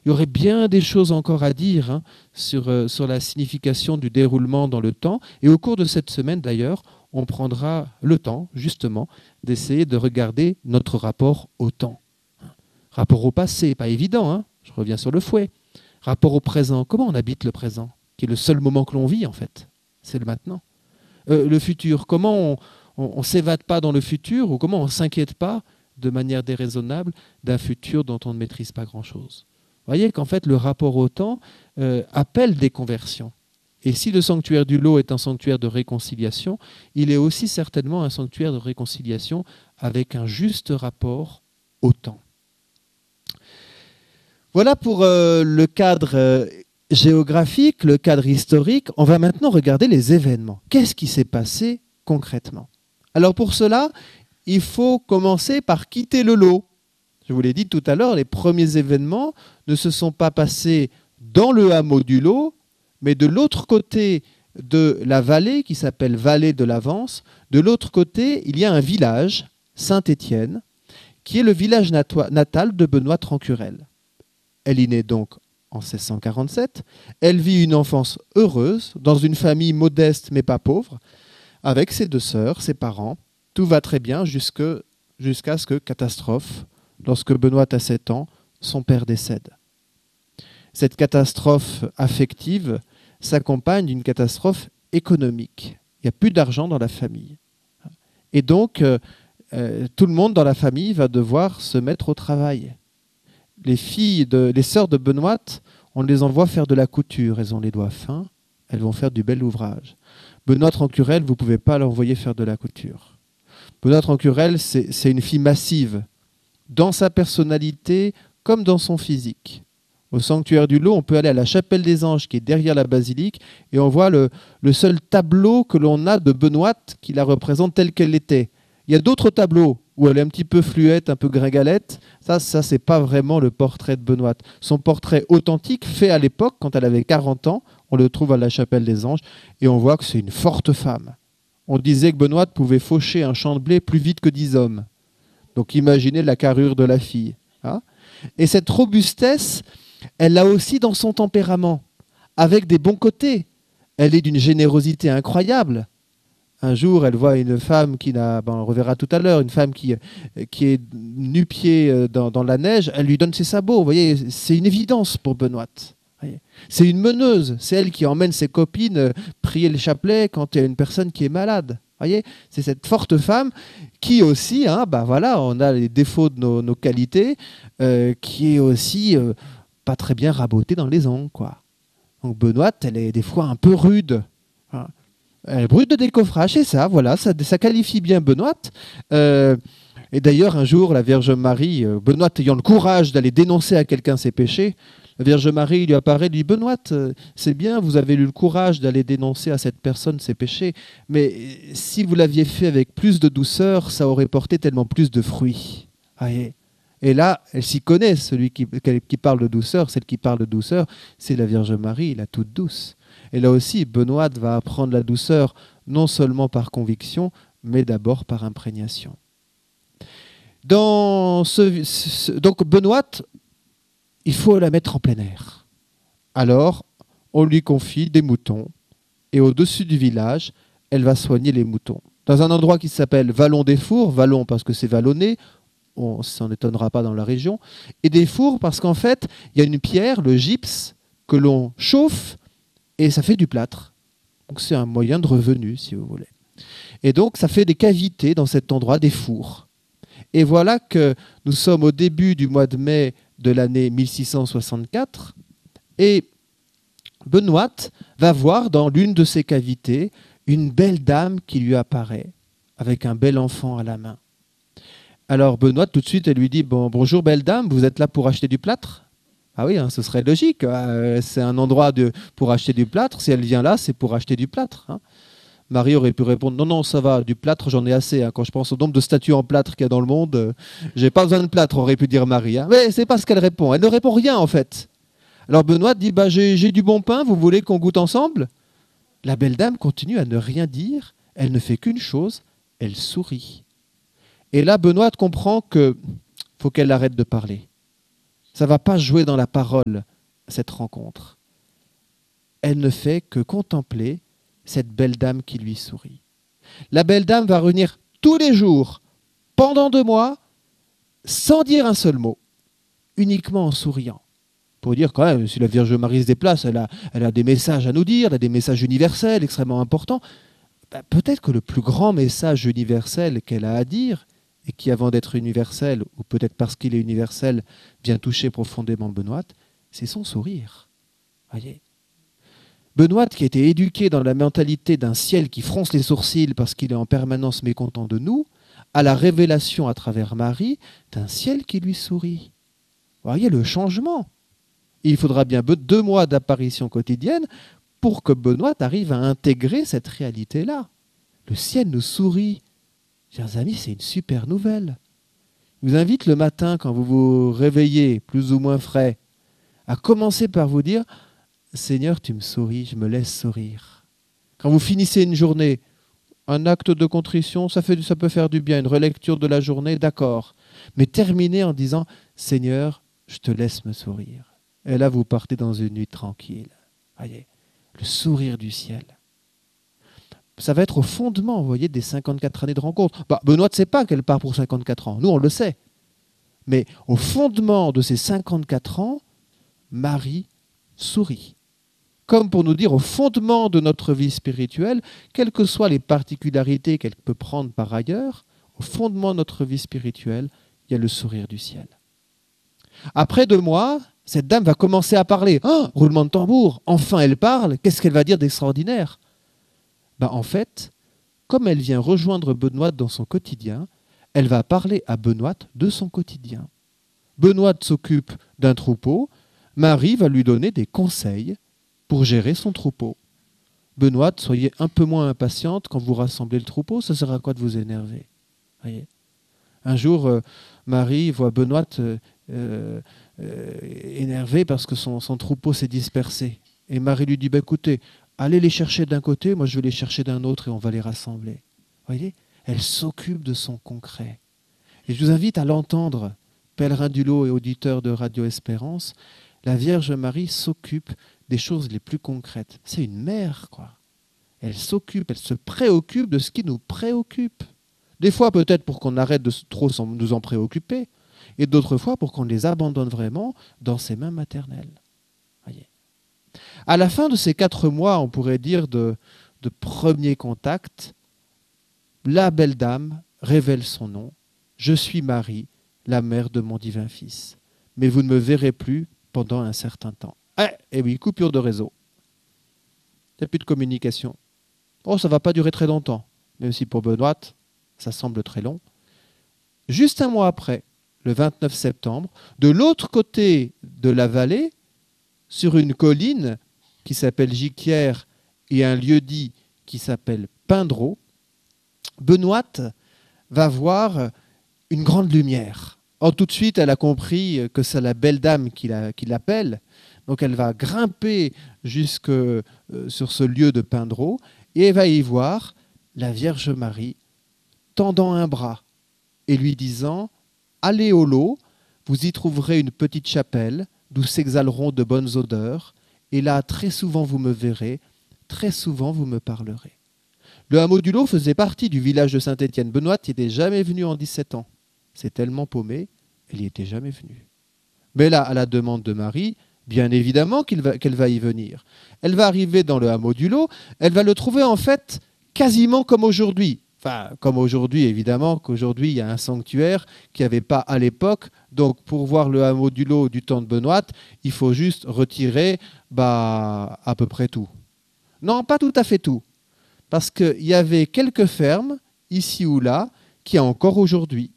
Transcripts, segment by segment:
Il y aurait bien des choses encore à dire sur la signification du déroulement dans le temps. Et au cours de cette semaine, d'ailleurs, on prendra le temps, justement, d'essayer de regarder notre rapport au temps. Rapport au passé, pas évident, hein, je reviens sur le fouet. Rapport au présent, comment on habite le présent, qui est le seul moment que l'on vit, en fait. C'est le maintenant. Le futur, comment on ne s'évade pas dans le futur, ou comment on ne s'inquiète pas de manière déraisonnable d'un futur dont on ne maîtrise pas grand-chose. Vous voyez qu'en fait, le rapport au temps appelle des conversions. Et si le sanctuaire du lot est un sanctuaire de réconciliation, il est aussi certainement un sanctuaire de réconciliation avec un juste rapport au temps. Voilà pour le cadre géographique, le cadre historique. On va maintenant regarder les événements. Qu'est-ce qui s'est passé concrètement? Alors pour cela, il faut commencer par quitter le lot. Je vous l'ai dit tout à l'heure, les premiers événements ne se sont pas passés dans le hameau du lot, mais de l'autre côté de la vallée, qui s'appelle Vallée de l'Avance. De l'autre côté, il y a un village, Saint-Étienne, qui est le village natal de Benoît Trancurel. Elle y naît donc en 1647. Elle vit une enfance heureuse, dans une famille modeste mais pas pauvre, avec ses 2 sœurs, ses parents. Tout va très bien jusqu'à ce que, catastrophe, lorsque Benoît a 7 ans, son père décède. Cette catastrophe affective s'accompagne d'une catastrophe économique. Il n'y a plus d'argent dans la famille. Et donc, tout le monde dans la famille va devoir se mettre au travail. Les sœurs de Benoît, on les envoie faire de la couture. Elles ont les doigts fins, elles vont faire du bel ouvrage. Benoît Trancurel, vous ne pouvez pas l'envoyer faire de la couture. Benoît Trancurel, c'est une fille massive, dans sa personnalité comme dans son physique. Au sanctuaire du lot, on peut aller à la chapelle des Anges, qui est derrière la basilique, et on voit le seul tableau que l'on a de Benoît qui la représente telle qu'elle était. Il y a d'autres tableaux où elle est un petit peu fluette, un peu gringalette. Ça c'est pas vraiment le portrait de Benoît. Son portrait authentique, fait à l'époque, quand elle avait 40 ans, on le trouve à la chapelle des Anges, et on voit que c'est une forte femme. On disait que Benoît pouvait faucher un champ de blé plus vite que 10 hommes. Donc imaginez la carrure de la fille. Hein. Et cette robustesse, elle l'a aussi dans son tempérament, avec des bons côtés. Elle est d'une générosité incroyable. Un jour, elle voit une femme on reverra tout à l'heure, une femme qui est nu-pied dans la neige, elle lui donne ses sabots. Vous voyez, c'est une évidence pour Benoît. C'est une meneuse, c'est elle qui emmène ses copines prier le chapelet quand il y a une personne qui est malade. Voyez, c'est cette forte femme qui aussi, on a les défauts de nos qualités, qui est aussi pas très bien rabotée dans les ongles, quoi. Donc Benoît, elle est des fois un peu rude. Hein. Elle est rude de décoffrage, c'est ça, voilà, ça qualifie bien Benoît. Et d'ailleurs, un jour, la Vierge Marie, Benoît ayant le courage d'aller dénoncer à quelqu'un ses péchés, la Vierge Marie lui apparaît, lui dit « Benoît, c'est bien, vous avez eu le courage d'aller dénoncer à cette personne ses péchés, mais si vous l'aviez fait avec plus de douceur, ça aurait porté tellement plus de fruits. » Et là, elle s'y connaît, celui qui parle de douceur, celle qui parle de douceur, c'est la Vierge Marie, la toute douce. Et là aussi, Benoît va apprendre la douceur, non seulement par conviction, mais d'abord par imprégnation. Donc Benoît, il faut la mettre en plein air. Alors, on lui confie des moutons, et au-dessus du village, elle va soigner les moutons. Dans un endroit qui s'appelle Vallon des Fours, Vallon parce que c'est vallonné, on ne s'en étonnera pas dans la région, et des fours parce qu'en fait, il y a une pierre, le gypse, que l'on chauffe, et ça fait du plâtre. Donc c'est un moyen de revenu, si vous voulez. Et donc, ça fait des cavités dans cet endroit, des fours. Et voilà que nous sommes au début du mois de mai de l'année 1664, et Benoît va voir dans l'une de ces cavités une belle dame qui lui apparaît, avec un bel enfant à la main. Alors Benoît, tout de suite, elle lui dit « Bonjour belle dame, vous êtes là pour acheter du plâtre ?» Ah oui, ce serait logique, c'est un endroit pour acheter du plâtre, si elle vient là, c'est pour acheter du plâtre. Marie aurait pu répondre « Non, ça va, du plâtre, j'en ai assez. Quand je pense au nombre de statues en plâtre qu'il y a dans le monde, j'ai pas besoin de plâtre », aurait pu dire Marie. Mais c'est pas ce qu'elle répond. Elle ne répond rien, en fait. Alors Benoît dit « J'ai du bon pain, vous voulez qu'on goûte ensemble ?» La belle dame continue à ne rien dire. Elle ne fait qu'une chose, elle sourit. Et là, Benoît comprend qu'il faut qu'elle arrête de parler. Ça ne va pas jouer dans la parole, cette rencontre. Elle ne fait que contempler cette belle dame qui lui sourit. La belle dame va revenir tous les jours, pendant 2 mois, sans dire un seul mot, uniquement en souriant. Pour dire quand même, si la Vierge Marie se déplace, elle a des messages à nous dire, elle a des messages universels extrêmement importants. Peut-être que le plus grand message universel qu'elle a à dire, et qui avant d'être universel, ou peut-être parce qu'il est universel, vient toucher profondément Benoît, c'est son sourire. Voyez, Benoît, qui a été éduqué dans la mentalité d'un ciel qui fronce les sourcils parce qu'il est en permanence mécontent de nous, a la révélation à travers Marie d'un ciel qui lui sourit. Vous voyez le changement. Il faudra bien 2 mois d'apparition quotidienne pour que Benoît arrive à intégrer cette réalité-là. Le ciel nous sourit. Chers amis, c'est une super nouvelle. Je vous invite le matin, quand vous vous réveillez, plus ou moins frais, à commencer par vous dire « Seigneur, tu me souris, je me laisse sourire ». Quand vous finissez une journée, un acte de contrition, ça peut faire du bien, une relecture de la journée, d'accord. Mais terminez en disant « Seigneur, je te laisse me sourire ». Et là, vous partez dans une nuit tranquille. Voyez, le sourire du ciel. Ça va être au fondement, vous voyez, des 54 années de rencontre. Benoît ne sait pas qu'elle part pour 54 ans. Nous, on le sait. Mais au fondement de ces 54 ans, Marie sourit. Comme pour nous dire, au fondement de notre vie spirituelle, quelles que soient les particularités qu'elle peut prendre par ailleurs, au fondement de notre vie spirituelle, il y a le sourire du ciel. Après 2 mois, cette dame va commencer à parler. Oh, roulement de tambour, enfin elle parle, qu'est-ce qu'elle va dire d'extraordinaire ? En fait, comme elle vient rejoindre Benoît dans son quotidien, elle va parler à Benoît de son quotidien. Benoît s'occupe d'un troupeau, Marie va lui donner des conseils pour gérer son troupeau. Benoît, soyez un peu moins impatiente quand vous rassemblez le troupeau, ça sert à quoi de vous énerver ? Voyez ? Un jour, Marie voit Benoît énervé parce que son troupeau s'est dispersé. Et Marie lui dit, écoutez, allez les chercher d'un côté, moi je vais les chercher d'un autre et on va les rassembler. Voyez ? Elle s'occupe de son concret. Et je vous invite à l'entendre, pèlerins du lot et auditeurs de Radio Espérance, la Vierge Marie s'occupe des choses les plus concrètes. C'est une mère, quoi. Elle s'occupe, elle se préoccupe de ce qui nous préoccupe. Des fois peut-être pour qu'on arrête de trop nous en préoccuper, et d'autres fois pour qu'on les abandonne vraiment dans ses mains maternelles. Voyez. À la fin de ces 4 mois, on pourrait dire de premier contact, la belle dame révèle son nom. Je suis Marie, la mère de mon divin Fils. Mais vous ne me verrez plus pendant un certain temps. Eh oui, coupure de réseau. Il n'y a plus de communication. Oh, ça ne va pas durer très longtemps. Même si pour Benoît, ça semble très long. Juste 1 mois après, le 29 septembre, de l'autre côté de la vallée, sur une colline qui s'appelle Giquière et un lieu-dit qui s'appelle Pindreau, Benoît va voir une grande lumière. Or, tout de suite, elle a compris que c'est la belle dame qui l'appelle. Donc, elle va grimper jusque sur ce lieu de Pindreau et elle va y voir la Vierge Marie tendant un bras et lui disant « Allez au lot, vous y trouverez une petite chapelle d'où s'exhaleront de bonnes odeurs, et là, très souvent, vous me verrez, très souvent, vous me parlerez. » Le hameau du Lot faisait partie du village de Saint-Étienne. Benoît n'y était jamais venu en 17 ans. C'est tellement paumé, elle n'y était jamais venue. Mais là, à la demande de Marie, bien évidemment qu'elle va y venir. Elle va arriver dans le hameau du Lot, elle va le trouver en fait quasiment comme aujourd'hui. Enfin, comme aujourd'hui, évidemment, qu'aujourd'hui, il y a un sanctuaire qu'il n'y avait pas à l'époque. Donc, pour voir le hameau du Lot du temps de Benoît, il faut juste retirer à peu près tout. Non, pas tout à fait tout. Parce qu'il y avait quelques fermes, ici ou là, qui y a encore aujourd'hui.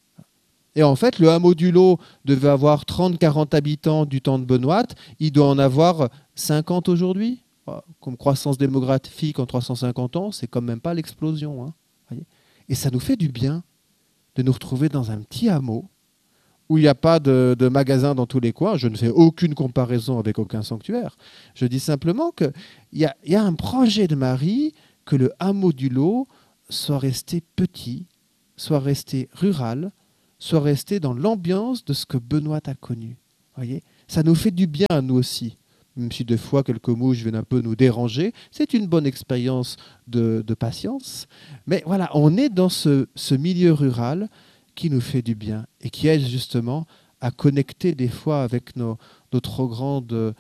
Et en fait, le hameau du Lot devait avoir 30-40 habitants du temps de Benoît. Il doit en avoir 50 aujourd'hui. Comme croissance démographique en 350 ans, c'est quand même pas l'explosion. Hein. Et ça nous fait du bien de nous retrouver dans un petit hameau où il n'y a pas de magasin dans tous les coins. Je ne fais aucune comparaison avec aucun sanctuaire. Je dis simplement qu'il y a un projet de Marie que le hameau du Lot soit resté petit, soit resté rural, soit resté dans l'ambiance de ce que Benoît a connu. Voyez, ça nous fait du bien à nous aussi. Même si des fois quelques mouches viennent un peu nous déranger, c'est une bonne expérience de patience. Mais voilà, on est dans ce milieu rural qui nous fait du bien et qui aide justement à connecter des fois avec notre grande,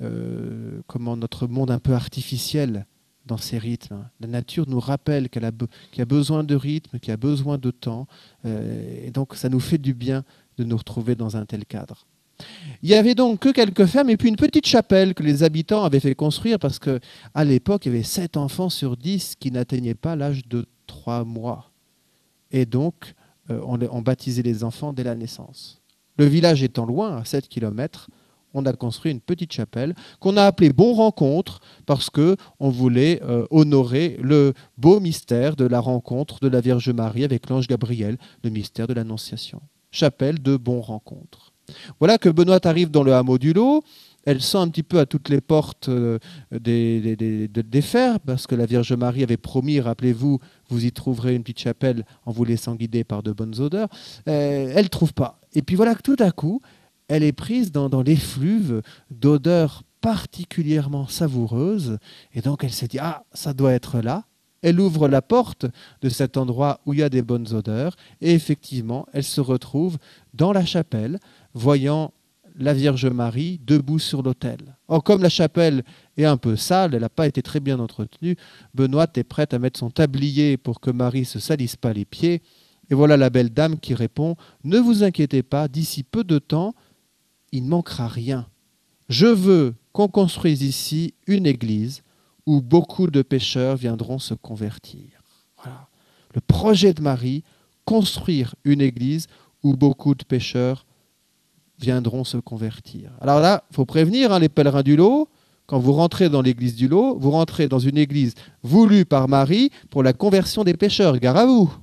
notre monde un peu artificiel dans ces rythmes. La nature nous rappelle qu'il y a besoin de rythme, qu'il y a besoin de temps. Et donc ça nous fait du bien de nous retrouver dans un tel cadre. Il n'y avait donc que quelques fermes et puis une petite chapelle que les habitants avaient fait construire parce qu'à l'époque, il y avait 7 enfants sur 10 qui n'atteignaient pas l'âge de 3 mois. Et donc, on baptisait les enfants dès la naissance. Le village étant loin, à 7 kilomètres, on a construit une petite chapelle qu'on a appelée Bon Rencontre parce qu'on voulait honorer le beau mystère de la rencontre de la Vierge Marie avec l'ange Gabriel, le mystère de l'Annonciation. Chapelle de Bon Rencontre. Voilà que Benoît arrive dans le hameau du Lot. Elle sent un petit peu à toutes les portes des fers, parce que la Vierge Marie avait promis, rappelez-vous, vous y trouverez une petite chapelle en vous laissant guider par de bonnes odeurs. Elle ne trouve pas. Et puis voilà que tout à coup, elle est prise dans l'effluve d'odeurs particulièrement savoureuses. Et donc elle s'est dit, ah, ça doit être là. Elle ouvre la porte de cet endroit où il y a des bonnes odeurs. Et effectivement, elle se retrouve dans la chapelle, voyant la Vierge Marie debout sur l'autel. Or, comme la chapelle est un peu sale, elle n'a pas été très bien entretenue, Benoît est prête à mettre son tablier pour que Marie ne se salisse pas les pieds. Et voilà la belle dame qui répond « Ne vous inquiétez pas, d'ici peu de temps, il ne manquera rien. Je veux qu'on construise ici une église où beaucoup de pécheurs viendront se convertir. » Voilà. Le projet de Marie, construire une église où beaucoup de pécheurs viendront se convertir. Alors là, il faut prévenir les pèlerins du Lot, quand vous rentrez dans l'église du Lot, vous rentrez dans une église voulue par Marie pour la conversion des pécheurs. Gare à vous.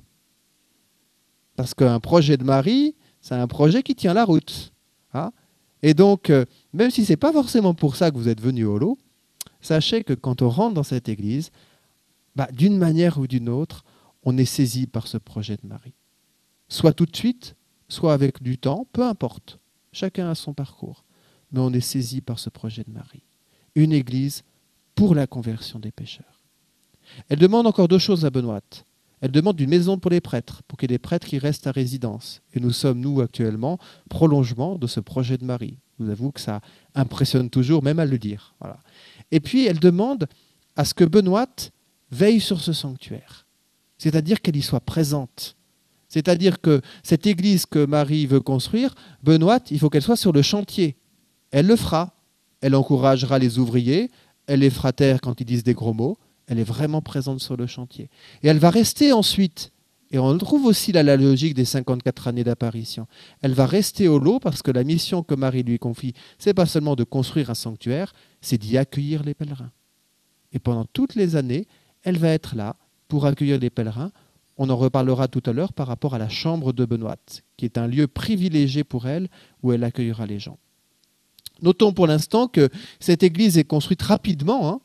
Parce qu'un projet de Marie, c'est un projet qui tient la route. Hein. Et donc, même si ce n'est pas forcément pour ça que vous êtes venu au Lot, sachez que quand on rentre dans cette église, d'une manière ou d'une autre, on est saisi par ce projet de Marie. Soit tout de suite, soit avec du temps, peu importe. Chacun a son parcours. Mais on est saisi par ce projet de Marie. Une église pour la conversion des pécheurs. Elle demande encore 2 choses à Benoît. Elle demande une maison pour les prêtres, pour qu'il y ait des prêtres qui restent à résidence. Et nous sommes, nous, actuellement, prolongement de ce projet de Marie. Je vous avoue que ça impressionne toujours, même à le dire. Voilà. Et puis, elle demande à ce que Benoît veille sur ce sanctuaire. C'est-à-dire qu'elle y soit présente. C'est-à-dire que cette église que Marie veut construire, Benoît, il faut qu'elle soit sur le chantier. Elle le fera. Elle encouragera les ouvriers, elle les fera taire quand ils disent des gros mots. Elle est vraiment présente sur le chantier. Et elle va rester ensuite, et on trouve aussi là la logique des 54 années d'apparition. Elle va rester au Lot parce que la mission que Marie lui confie, c'est pas seulement de construire un sanctuaire, c'est d'y accueillir les pèlerins. Et pendant toutes les années, elle va être là pour accueillir les pèlerins. On en reparlera tout à l'heure par rapport à la chambre de Benoît, qui est un lieu privilégié pour elle, où elle accueillera les gens. Notons pour l'instant que cette église est construite rapidement.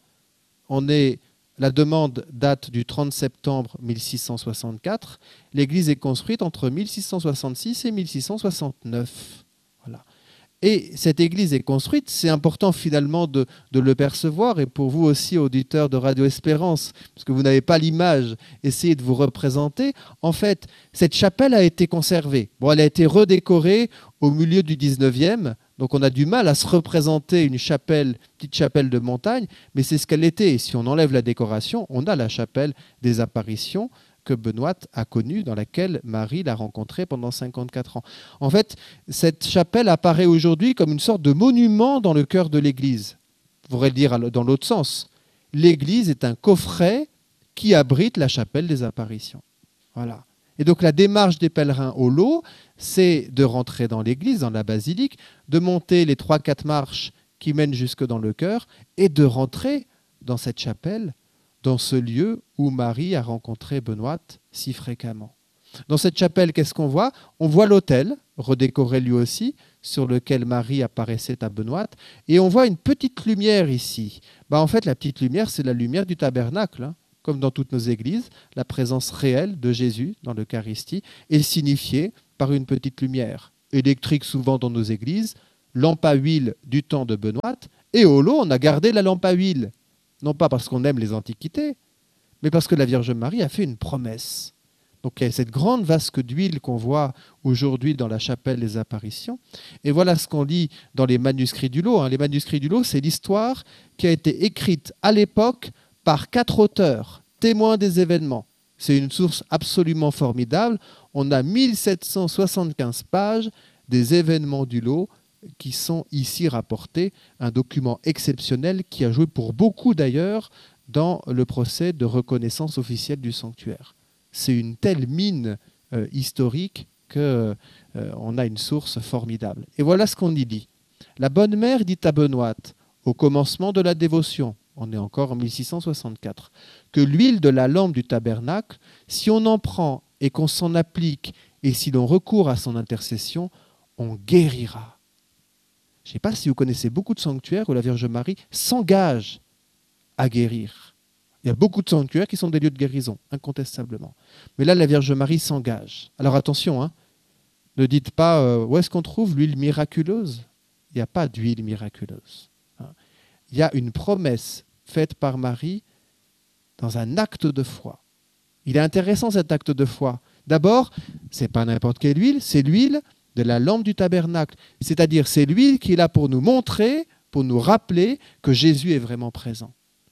La demande date du 30 septembre 1664. L'église est construite entre 1666 et 1669. Voilà. Et cette église est construite, c'est important finalement de le percevoir, et pour vous aussi, auditeurs de Radio Espérance, parce que vous n'avez pas l'image, essayez de vous représenter. En fait, cette chapelle a été conservée. Bon, elle a été redécorée au milieu du 19e, donc on a du mal à se représenter une chapelle, petite chapelle de montagne, mais c'est ce qu'elle était. Et si on enlève la décoration, on a la chapelle des apparitions que Benoît a connue, dans laquelle Marie l'a rencontrée pendant 54 ans. En fait, cette chapelle apparaît aujourd'hui comme une sorte de monument dans le cœur de l'Église. On pourrait le dire dans l'autre sens. L'Église est un coffret qui abrite la chapelle des apparitions. Voilà. Et donc la démarche des pèlerins au Lot, c'est de rentrer dans l'église, dans la basilique, de monter les 3-4 marches qui mènent jusque dans le chœur et de rentrer dans cette chapelle, dans ce lieu où Marie a rencontré Benoît si fréquemment. Dans cette chapelle, qu'est-ce qu'on voit ? On voit l'autel, redécoré lui aussi, sur lequel Marie apparaissait à Benoît, et on voit une petite lumière ici. En fait, la petite lumière, c'est la lumière du tabernacle. Comme dans toutes nos églises, la présence réelle de Jésus dans l'Eucharistie est signifiée par une petite lumière, électrique souvent dans nos églises, lampe à huile du temps de Benoît, et au lot, on a gardé la lampe à huile. Non pas parce qu'on aime les antiquités, mais parce que la Vierge Marie a fait une promesse. Donc il y a cette grande vasque d'huile qu'on voit aujourd'hui dans la chapelle des apparitions. Et voilà ce qu'on lit dans les manuscrits du lot. Les manuscrits du lot, c'est l'histoire qui a été écrite à l'époque par 4 auteurs, témoins des événements. C'est une source absolument formidable. On a 1775 pages des événements du lot qui sont ici rapportés. Un document exceptionnel qui a joué pour beaucoup d'ailleurs dans le procès de reconnaissance officielle du sanctuaire. C'est une telle mine historique qu'on a une source formidable. Et voilà ce qu'on y dit. La bonne mère dit à Benoît, au commencement de la dévotion, on est encore en 1664, que l'huile de la lampe du tabernacle, si on en prend et qu'on s'en applique, et si l'on recourt à son intercession, on guérira. Je ne sais pas si vous connaissez beaucoup de sanctuaires où la Vierge Marie s'engage à guérir. Il y a beaucoup de sanctuaires qui sont des lieux de guérison, incontestablement. Mais là, la Vierge Marie s'engage. Alors attention, ne dites pas où est-ce qu'on trouve l'huile miraculeuse. Il n'y a pas d'huile miraculeuse. Il y a une promesse faite par Marie dans un acte de foi. Il est intéressant cet acte de foi. D'abord, ce n'est pas n'importe quelle huile, c'est l'huile de la lampe du tabernacle. C'est-à-dire, c'est l'huile qui est là pour nous montrer, pour nous rappeler que Jésus est vraiment présent.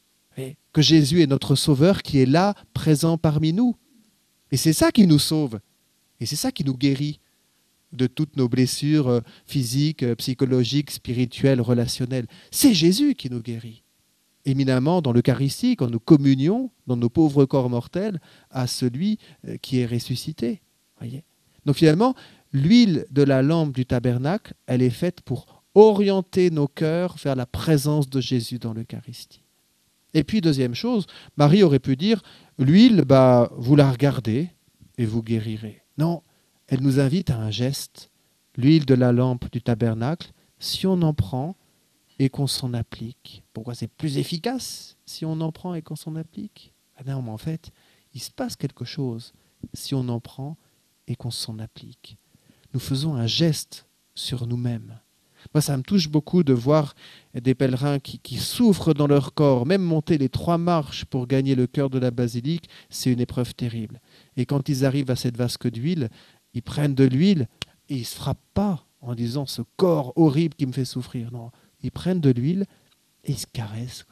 Et que Jésus est notre Sauveur qui est là, présent parmi nous. Et c'est ça qui nous sauve. Et c'est ça qui nous guérit de toutes nos blessures physiques, psychologiques, spirituelles, relationnelles. C'est Jésus qui nous guérit. Éminemment dans l'Eucharistie, quand nous communions dans nos pauvres corps mortels à celui qui est ressuscité. Voyez ? Donc finalement, l'huile de la lampe du tabernacle, elle est faite pour orienter nos cœurs vers la présence de Jésus dans l'Eucharistie. Et puis, deuxième chose, Marie aurait pu dire, l'huile, vous la regardez et vous guérirez. Non, elle nous invite à un geste. L'huile de la lampe du tabernacle, si on en prend et qu'on s'en applique. Pourquoi c'est plus efficace si on en prend et qu'on s'en applique ? Non, mais en fait, il se passe quelque chose si on en prend et qu'on s'en applique. Nous faisons un geste sur nous-mêmes. Moi, ça me touche beaucoup de voir des pèlerins qui souffrent dans leur corps. Même monter les 3 marches pour gagner le cœur de la basilique, c'est une épreuve terrible. Et quand ils arrivent à cette vasque d'huile, ils prennent de l'huile et ils ne se frappent pas en disant « ce corps horrible qui me fait souffrir ». Non, ils prennent de l'huile et ils se caressent.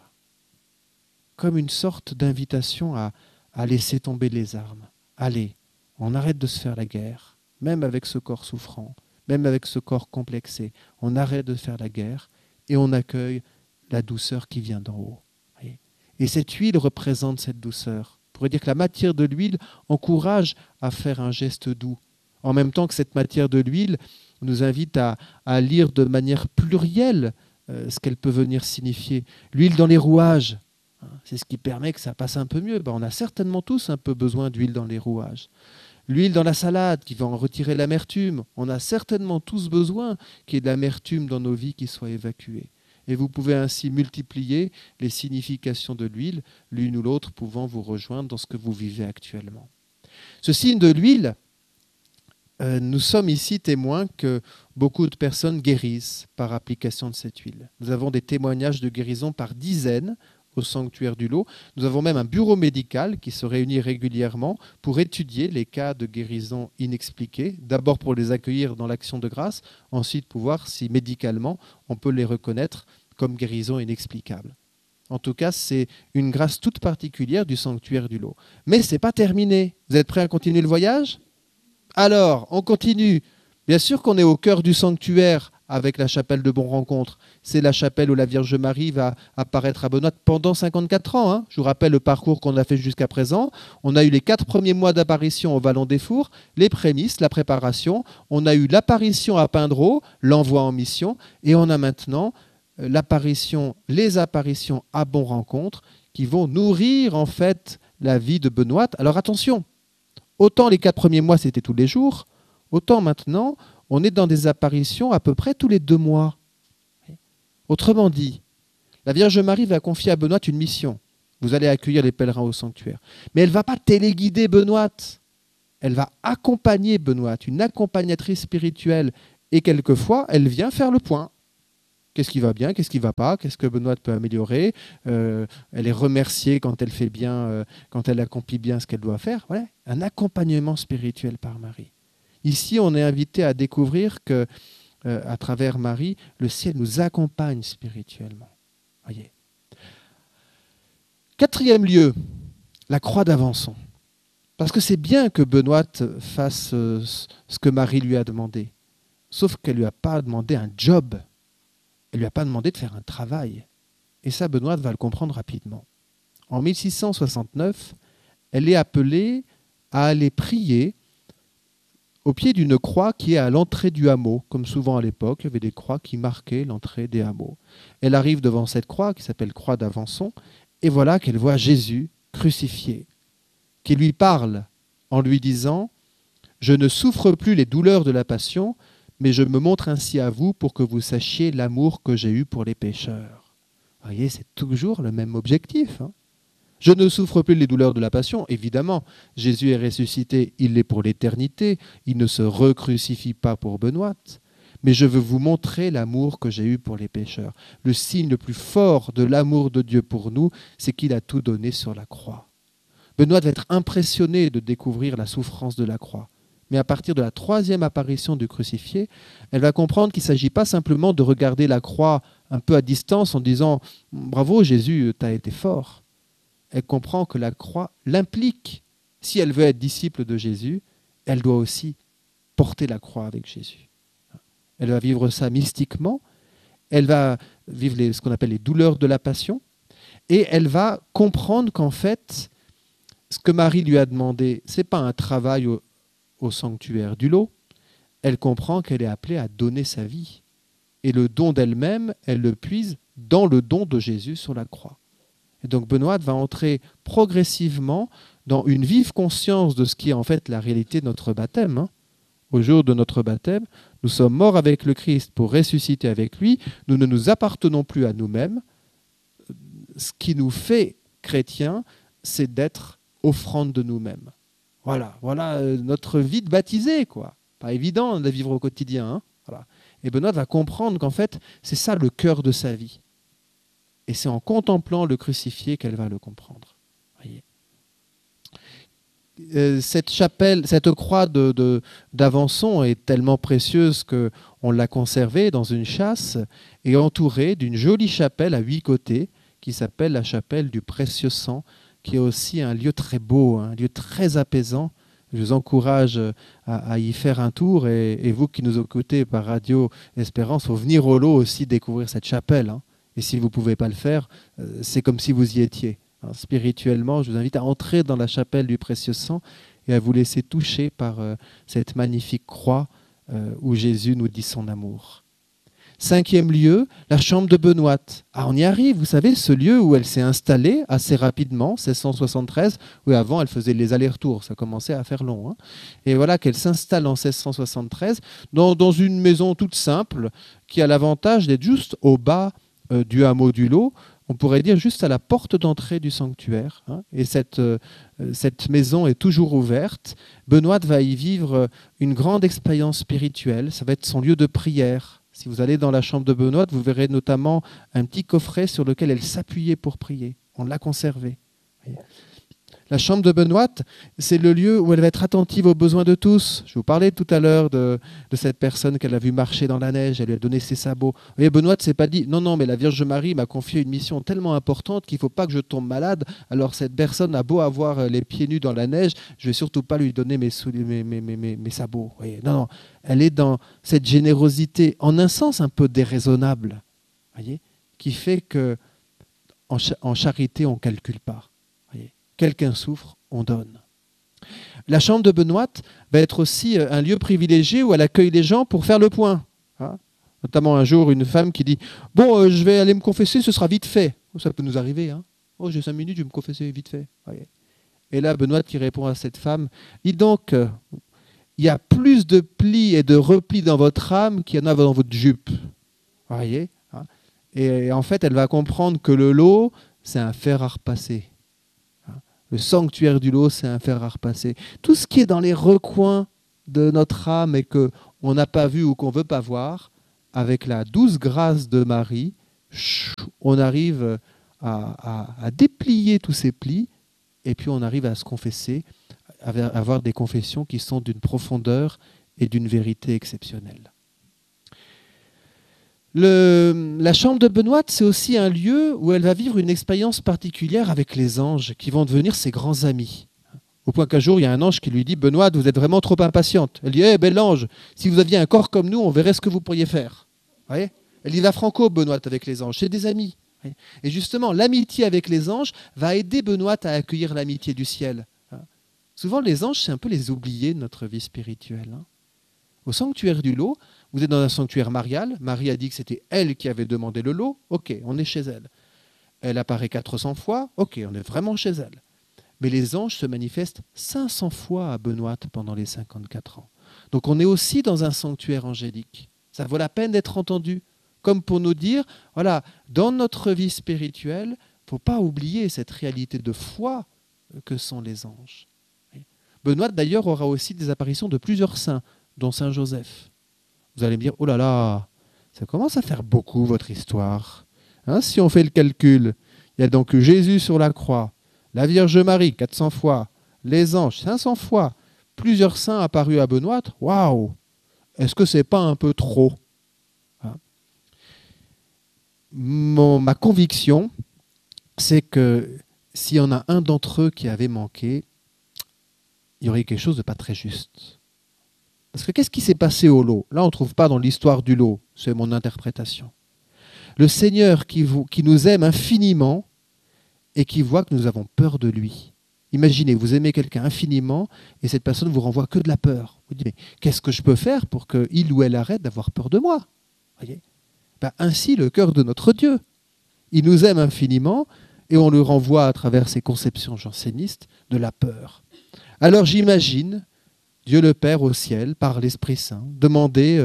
Comme une sorte d'invitation à laisser tomber les armes. Allez, on arrête de se faire la guerre, même avec ce corps souffrant. Même avec ce corps complexé, on arrête de faire la guerre et on accueille la douceur qui vient d'en haut. Et cette huile représente cette douceur. On pourrait dire que la matière de l'huile encourage à faire un geste doux. En même temps que cette matière de l'huile nous invite à lire de manière plurielle ce qu'elle peut venir signifier. L'huile dans les rouages, c'est ce qui permet que ça passe un peu mieux. On a certainement tous un peu besoin d'huile dans les rouages. L'huile dans la salade qui va en retirer l'amertume. On a certainement tous besoin qu'il y ait de l'amertume dans nos vies qui soit évacuée. Et vous pouvez ainsi multiplier les significations de l'huile, l'une ou l'autre pouvant vous rejoindre dans ce que vous vivez actuellement. Ce signe de l'huile, nous sommes ici témoins que beaucoup de personnes guérissent par application de cette huile. Nous avons des témoignages de guérison par dizaines au sanctuaire du lot. Nous avons même un bureau médical qui se réunit régulièrement pour étudier les cas de guérison inexpliqués, d'abord pour les accueillir dans l'action de grâce, ensuite pour voir si médicalement on peut les reconnaître comme guérison inexplicable. En tout cas, c'est une grâce toute particulière du sanctuaire du lot. Mais ce n'est pas terminé. Vous êtes prêts à continuer le voyage ? Alors, on continue. Bien sûr qu'on est au cœur du sanctuaire avec la chapelle de Bon-Rencontre. C'est la chapelle où la Vierge Marie va apparaître à Benoît pendant 54 ans. Je vous rappelle le parcours qu'on a fait jusqu'à présent. On a eu les 4 premiers mois d'apparition au Vallon des Fours, les prémices, la préparation. On a eu l'apparition à Pindreau, l'envoi en mission. Et on a maintenant les apparitions à Bon-Rencontre qui vont nourrir en fait la vie de Benoît. Alors attention, autant les 4 premiers mois c'était tous les jours, autant maintenant on est dans des apparitions à peu près tous les 2 mois. Autrement dit, la Vierge Marie va confier à Benoît une mission. Vous allez accueillir les pèlerins au sanctuaire. Mais elle ne va pas téléguider Benoît. Elle va accompagner Benoît, une accompagnatrice spirituelle. Et quelquefois, elle vient faire le point. Qu'est-ce qui va bien, qu'est-ce qui ne va pas, qu'est-ce que Benoît peut améliorer. Elle est remerciée quand elle fait bien, quand elle accomplit bien ce qu'elle doit faire. Voilà, un accompagnement spirituel par Marie. Ici, on est invité à découvrir que, à travers Marie, le ciel nous accompagne spirituellement. Voyez. Quatrième lieu, la croix d'Avençon. Parce que c'est bien que Benoît fasse ce que Marie lui a demandé. Sauf qu'elle ne lui a pas demandé un job. Elle ne lui a pas demandé de faire un travail. Et ça, Benoît va le comprendre rapidement. En 1669, elle est appelée à aller prier au pied d'une croix qui est à l'entrée du hameau. Comme souvent à l'époque, il y avait des croix qui marquaient l'entrée des hameaux. Elle arrive devant cette croix qui s'appelle croix d'Avençon, et voilà qu'elle voit Jésus crucifié, qui lui parle en lui disant « Je ne souffre plus les douleurs de la passion, mais je me montre ainsi à vous pour que vous sachiez l'amour que j'ai eu pour les pécheurs. » Vous voyez, c'est toujours le même objectif. Je ne souffre plus les douleurs de la passion. Évidemment, Jésus est ressuscité, il l'est pour l'éternité. Il ne se recrucifie pas pour Benoît. Mais je veux vous montrer l'amour que j'ai eu pour les pécheurs. Le signe le plus fort de l'amour de Dieu pour nous, c'est qu'il a tout donné sur la croix. Benoît va être impressionné de découvrir la souffrance de la croix. Mais à partir de la troisième apparition du crucifié, elle va comprendre qu'il ne s'agit pas simplement de regarder la croix un peu à distance en disant « Bravo Jésus, tu as été fort ». Elle comprend que la croix l'implique. Si elle veut être disciple de Jésus, elle doit aussi porter la croix avec Jésus. Elle va vivre ça mystiquement, elle va vivre ce qu'on appelle les douleurs de la passion, et elle va comprendre qu'en fait, ce que Marie lui a demandé, ce n'est pas un travail au sanctuaire du lot. Elle comprend qu'elle est appelée à donner sa vie. Et le don d'elle-même, elle le puise dans le don de Jésus sur la croix. Et donc Benoît va entrer progressivement dans une vive conscience de ce qui est en fait la réalité de notre baptême. Au jour de notre baptême, nous sommes morts avec le Christ pour ressusciter avec lui. Nous ne nous appartenons plus à nous-mêmes. Ce qui nous fait chrétiens, c'est d'être offrande de nous-mêmes. Voilà notre vie de baptisé, quoi. Pas évident de vivre au quotidien. Voilà. Et Benoît va comprendre qu'en fait, c'est ça le cœur de sa vie. Et c'est en contemplant le crucifié qu'elle va le comprendre. Voyez. Cette chapelle, cette croix d'Avençon est tellement précieuse qu'on l'a conservée dans une châsse et entourée d'une jolie chapelle à 8 côtés qui s'appelle la chapelle du précieux sang, qui est aussi un lieu très beau, un lieu très apaisant. Je vous encourage à y faire un tour et vous qui nous écoutez par Radio Espérance, il faut venir au lot aussi découvrir cette chapelle. Et si vous ne pouvez pas le faire, c'est comme si vous y étiez. Spirituellement, je vous invite à entrer dans la chapelle du précieux sang et à vous laisser toucher par cette magnifique croix où Jésus nous dit son amour. 5e lieu, la chambre de Benoît. On y arrive, vous savez, ce lieu où elle s'est installée assez rapidement, 1673, où avant elle faisait les allers-retours, ça commençait à faire long. Et voilà qu'elle s'installe en 1673 dans une maison toute simple qui a l'avantage d'être juste au bas du hameau du Lot, on pourrait dire juste à la porte d'entrée du sanctuaire. Et cette maison est toujours ouverte. Benoît va y vivre une grande expérience spirituelle, ça va être son lieu de prière. Si vous allez dans la chambre de Benoît, vous verrez notamment un petit coffret sur lequel elle s'appuyait pour prier. On l'a conservé. La chambre de Benoît, c'est le lieu où elle va être attentive aux besoins de tous. Je vous parlais tout à l'heure de cette personne qu'elle a vue marcher dans la neige, elle lui a donné ses sabots. Vous voyez, Benoît ne s'est pas dit « Non, mais la Vierge Marie m'a confié une mission tellement importante qu'il ne faut pas que je tombe malade. Alors cette personne a beau avoir les pieds nus dans la neige, je ne vais surtout pas lui donner mes sabots. » Vous voyez, non, elle est dans cette générosité, en un sens un peu déraisonnable, voyez, qui fait qu'en charité, on ne calcule pas. Quelqu'un souffre, on donne. La chambre de Benoît va être aussi un lieu privilégié où elle accueille les gens pour faire le point. Notamment un jour, une femme qui dit « Bon, je vais aller me confesser, ce sera vite fait. » Ça peut nous arriver. « Oh, j'ai 5 minutes, je vais me confesser vite fait. » Et là, Benoît qui répond à cette femme « Dis donc, il y a plus de plis et de replis dans votre âme qu'il y en a dans votre jupe. » Voyez. Et en fait, elle va comprendre que le lot, c'est un fer à repasser. Le sanctuaire du lot, c'est un fer à repasser. Tout ce qui est dans les recoins de notre âme et qu'on n'a pas vu ou qu'on ne veut pas voir, avec la douce grâce de Marie, on arrive à déplier tous ces plis, et puis on arrive à se confesser, à avoir des confessions qui sont d'une profondeur et d'une vérité exceptionnelle. La chambre de Benoît, c'est aussi un lieu où elle va vivre une expérience particulière avec les anges, qui vont devenir ses grands amis. Au point qu'un jour, il y a un ange qui lui dit « Benoît, vous êtes vraiment trop impatiente. » Elle dit « Eh, bel ange, si vous aviez un corps comme nous, on verrait ce que vous pourriez faire. » Vous voyez ? Elle y va franco, Benoît, avec les anges. C'est des amis. Et justement, l'amitié avec les anges va aider Benoît à accueillir l'amitié du ciel. Souvent, les anges, c'est un peu les oubliés de notre vie spirituelle. Au sanctuaire du lot, vous êtes dans un sanctuaire marial. Marie a dit que c'était elle qui avait demandé le lot. Ok, on est chez elle. Elle apparaît 400 fois. Ok, on est vraiment chez elle. Mais les anges se manifestent 500 fois à Benoît pendant les 54 ans. Donc on est aussi dans un sanctuaire angélique. Ça vaut la peine d'être entendu. Comme pour nous dire, voilà, dans notre vie spirituelle, il ne faut pas oublier cette réalité de foi que sont les anges. Benoît, d'ailleurs, aura aussi des apparitions de plusieurs saints, dont Saint Joseph. Vous allez me dire, oh là là, ça commence à faire beaucoup votre histoire. Si on fait le calcul, il y a donc Jésus sur la croix, la Vierge Marie 400 fois, les anges 500 fois, plusieurs saints apparus à Benoît. Waouh! Est-ce que c'est pas un peu trop? Ma conviction, c'est que s'il y en a un d'entre eux qui avait manqué, il y aurait quelque chose de pas très juste. Parce que qu'est-ce qui s'est passé au lot? Là, on ne trouve pas dans l'histoire du lot, c'est mon interprétation. Le Seigneur qui nous aime infiniment et qui voit que nous avons peur de lui. Imaginez, vous aimez quelqu'un infiniment et cette personne vous renvoie que de la peur. Vous dites, mais qu'est-ce que je peux faire pour qu'il ou elle arrête d'avoir peur de moi? Voyez? Ainsi, le cœur de notre Dieu. Il nous aime infiniment et on le renvoie à travers ses conceptions jansénistes de la peur. Alors j'imagine Dieu le Père au ciel, par l'Esprit Saint, demander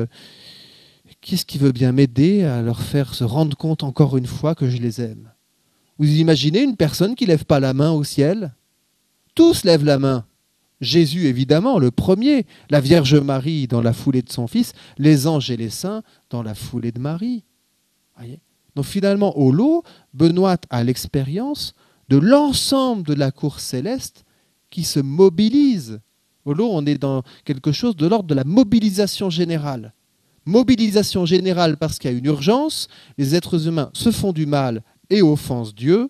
qui est-ce qui veut bien m'aider à leur faire se rendre compte encore une fois que je les aime. Vous imaginez une personne qui ne lève pas la main au ciel? Tous lèvent la main. Jésus, évidemment, le premier, la Vierge Marie dans la foulée de son Fils, les anges et les saints dans la foulée de Marie. Voyez ? Donc finalement, au lot, Benoît a l'expérience de l'ensemble de la cour céleste qui se mobilise. Au lot, on est dans quelque chose de l'ordre de la mobilisation générale. Mobilisation générale parce qu'il y a une urgence, les êtres humains se font du mal et offensent Dieu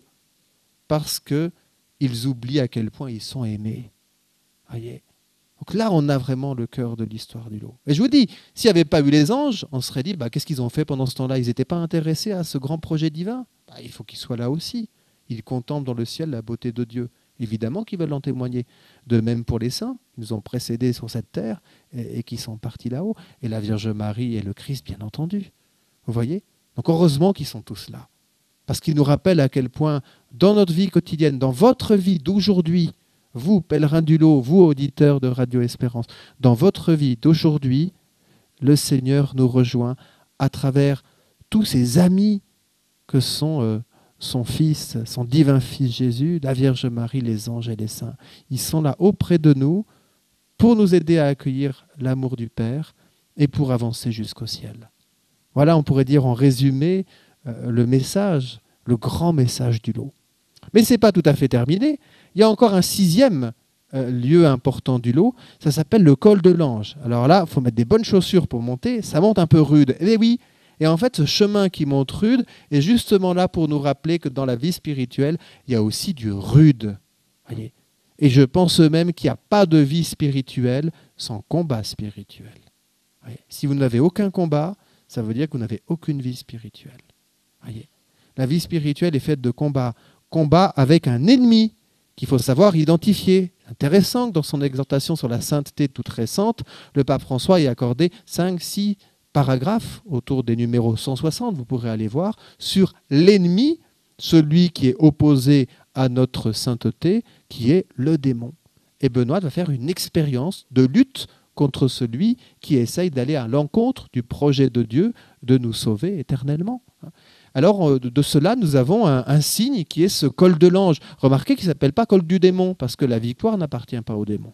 parce qu'ils oublient à quel point ils sont aimés. Voyez. Donc là, on a vraiment le cœur de l'histoire du lot. Et je vous dis, s'il n'y avait pas eu les anges, on se serait dit, qu'est-ce qu'ils ont fait pendant ce temps-là? Ils n'étaient pas intéressés à ce grand projet divin? Il faut qu'ils soient là aussi. Ils contemplent dans le ciel la beauté de Dieu. Évidemment qu'ils veulent en témoigner. De même pour les saints, ils nous ont précédés sur cette terre et qui sont partis là-haut. Et la Vierge Marie et le Christ, bien entendu. Vous voyez? Donc heureusement qu'ils sont tous là. Parce qu'ils nous rappellent à quel point, dans notre vie quotidienne, dans votre vie d'aujourd'hui, vous, pèlerins du lot, vous, auditeurs de Radio Espérance, dans votre vie d'aujourd'hui, le Seigneur nous rejoint à travers tous ces amis que sont son Fils, son divin Fils Jésus, la Vierge Marie, les anges et les saints. Ils sont là auprès de nous pour nous aider à accueillir l'amour du Père et pour avancer jusqu'au ciel. Voilà, on pourrait dire en résumé le message, le grand message du lot. Mais ce n'est pas tout à fait terminé. Il y a encore un 6e lieu important du lot, ça s'appelle le col de l'Ange. Alors là, il faut mettre des bonnes chaussures pour monter, ça monte un peu rude. Eh oui, et en fait, ce chemin qui monte rude est justement là pour nous rappeler que dans la vie spirituelle, il y a aussi du rude. Voyez. Et je pense même qu'il n'y a pas de vie spirituelle sans combat spirituel. Voyez. Si vous n'avez aucun combat, ça veut dire que vous n'avez aucune vie spirituelle. Voyez. La vie spirituelle est faite de combats. Combat avec un ennemi qu'il faut savoir identifier. Intéressant que dans son exhortation sur la sainteté toute récente, le pape François ait accordé 5-6 paragraphes autour des numéros 160, vous pourrez aller voir, sur l'ennemi, celui qui est opposé à notre sainteté, qui est le démon. Et Benoît va faire une expérience de lutte contre celui qui essaye d'aller à l'encontre du projet de Dieu de nous sauver éternellement. Alors, de cela, nous avons un signe qui est ce col de l'ange. Remarquez qu'il ne s'appelle pas col du démon, parce que la victoire n'appartient pas au démon.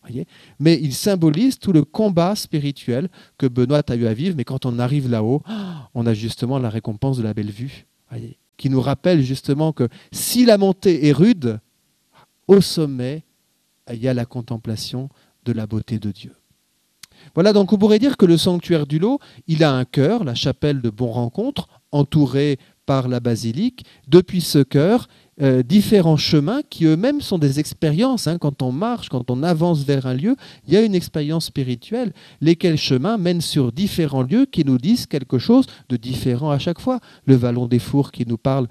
Voyez, mais il symbolise tout le combat spirituel que Benoît a eu à vivre. Mais quand on arrive là-haut, on a justement la récompense de la belle vue, voyez, qui nous rappelle justement que si la montée est rude, au sommet, il y a la contemplation de la beauté de Dieu. Voilà, donc on pourrait dire que le sanctuaire du Lot, il a un chœur, la chapelle de Bon-Rencontre, entourée par la basilique. Depuis ce chœur, différents chemins qui eux-mêmes sont des expériences. Quand on marche, quand on avance vers un lieu, il y a une expérience spirituelle. Lesquels chemins mènent sur différents lieux qui nous disent quelque chose de différent à chaque fois. Le Vallon des Fours qui nous parle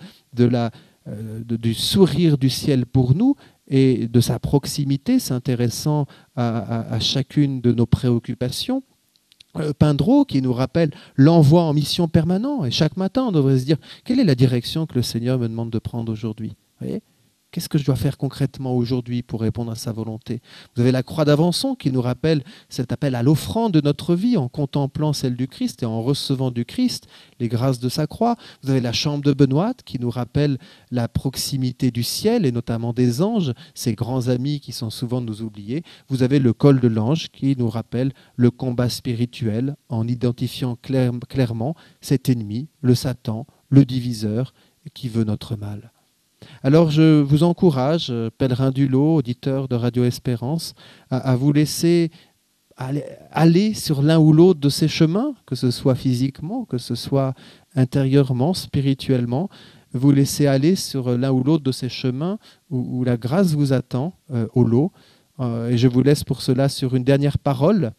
du sourire du ciel pour nous et de sa proximité, s'intéressant à chacune de nos préoccupations. Pindreau qui nous rappelle l'envoi en mission permanent. Et chaque matin, on devrait se dire, quelle est la direction que le Seigneur me demande de prendre aujourd'hui ? Vous voyez ? Qu'est-ce que je dois faire concrètement aujourd'hui pour répondre à sa volonté ? Vous avez la croix d'Avençon qui nous rappelle cet appel à l'offrande de notre vie en contemplant celle du Christ et en recevant du Christ les grâces de sa croix. Vous avez la chambre de Benoît qui nous rappelle la proximité du ciel et notamment des anges, ces grands amis qui sont souvent nous oubliés. Vous avez le col de l'ange qui nous rappelle le combat spirituel en identifiant clairement cet ennemi, le Satan, le diviseur qui veut notre mal. Alors je vous encourage, pèlerins du Lot, auditeurs de Radio Espérance, à vous laisser aller sur l'un ou l'autre de ces chemins, que ce soit physiquement, que ce soit intérieurement, spirituellement, vous laisser aller sur l'un ou l'autre de ces chemins où la grâce vous attend au lot. Et je vous laisse pour cela sur une dernière parole.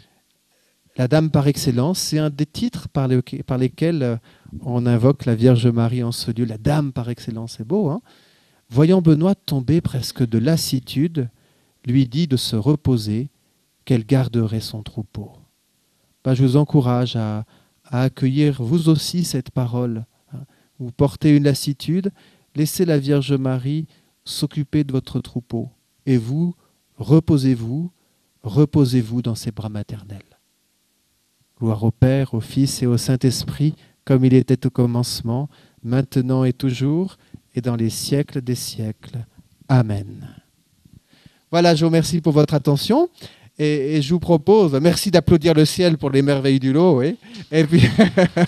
La Dame par excellence, c'est un des titres par lesquels on invoque la Vierge Marie en ce lieu. La Dame par excellence, c'est beau, hein ? Voyant Benoît tomber presque de lassitude, lui dit de se reposer, qu'elle garderait son troupeau. Je vous encourage à accueillir vous aussi cette parole. Vous portez une lassitude, laissez la Vierge Marie s'occuper de votre troupeau. Et vous, reposez-vous dans ses bras maternels. Gloire au Père, au Fils et au Saint-Esprit, comme il était au commencement, maintenant et toujours, et dans les siècles des siècles. Amen. Voilà, je vous remercie pour votre attention. Et je vous propose, merci d'applaudir le ciel pour les merveilles du lot. Oui. Et puis